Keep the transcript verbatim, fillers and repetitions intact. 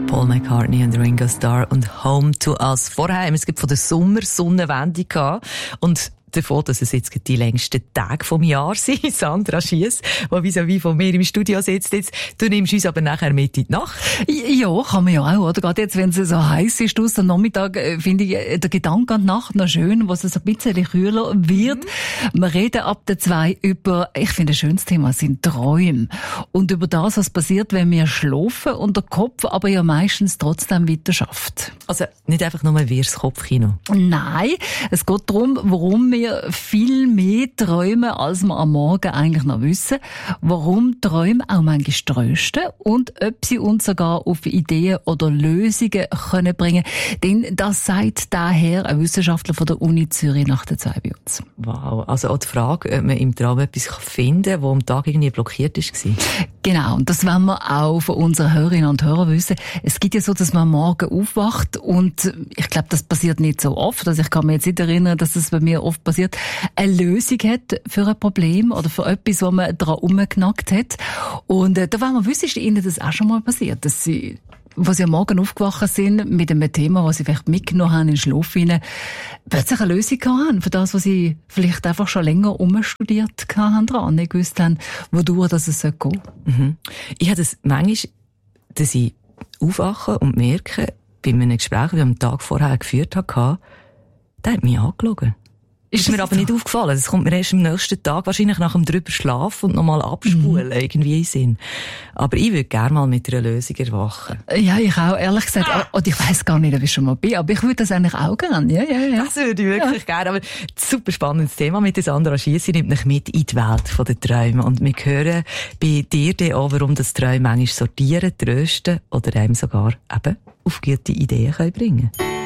Paul McCartney und Ringo Starr und Home to Us. Vorher haben wir es von der Sommersonnenwende gehabt und davon, dass es jetzt die längsten Tage vom Jahr sind. Sandra Schiess, die vis-à-vis von mir im Studio sitzt jetzt. Du nimmst uns aber nachher mit in die Nacht. Ja, kann man ja auch, oder? Gerade jetzt, wenn es so heiß ist, aus am Nachmittag, finde ich der Gedanke an die Nacht noch schön, wo es ein bisschen kühler wird. Mhm. Wir reden ab der zwei über, ich finde, ein schönes Thema sind Träume. Und über das, was passiert, wenn wir schlafen und der Kopf aber ja meistens trotzdem weiter schafft. Also nicht einfach nur wie das Kopfkino. Nein, es geht darum, warum wir viel mehr träumen, als wir am Morgen eigentlich noch wissen. Warum Träume auch manchmal trösten und ob sie uns sogar auf Ideen oder Lösungen können bringen. Denn das sagt daher ein Wissenschaftler von der Uni Zürich nach der zwei bei uns. Wow, also auch die Frage, ob man im Traum etwas finden kann, das am Tag irgendwie blockiert war. Genau, und das wollen wir auch von unseren Hörerinnen und Hörern wissen. Es gibt ja so, dass man am Morgen aufwacht und ich glaube, das passiert nicht so oft. Also ich kann mich jetzt nicht erinnern, dass das bei mir oft passiert, eine Lösung hat für ein Problem oder für etwas, wo man dran rumgenackt hat. Und äh, da wollen wir wissen, ist Ihnen das auch schon mal passiert, dass Sie, wo Sie am Morgen aufgewacht sind mit einem Thema, das Sie vielleicht mitgenommen haben in den Schlaf hinein, plötzlich eine Lösung haben für das, was Sie vielleicht einfach schon länger umstudiert haben, dran, nicht gewusst haben, wodurch das es gehen soll. Mhm. Ich habe das manchmal, dass ich aufwache und merke, bei einem Gespräch, das ich am Tag vorher geführt habe, der hat mich angeschaut. Ist mir aber so? Nicht aufgefallen. Das kommt mir erst am nächsten Tag, wahrscheinlich nach dem drüber schlafen und nochmal abspulen, mhm. irgendwie in Sinn. Aber ich würde gerne mal mit einer Lösung erwachen. Ja, ich auch, ehrlich gesagt. Ah. Und ich weiss gar nicht, ob ich schon mal bin, aber ich würde das eigentlich auch gerne. Ja, ja, ja. Das würde ich wirklich ja. gerne. Aber super spannendes Thema mit der Sandra Schiess. Sie nimmt mich mit in die Welt der Träume. Und wir hören bei dir dann auch, warum das Träume manchmal sortieren, trösten oder einem sogar eben auf gute Ideen können bringen können.